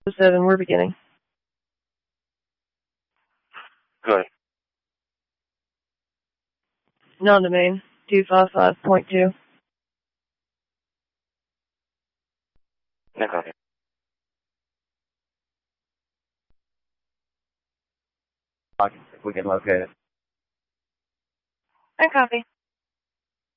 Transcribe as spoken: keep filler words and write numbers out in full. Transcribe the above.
seven, we're beginning. Good. Non-domain, two five five point two. No copy. If we can locate it. I copy.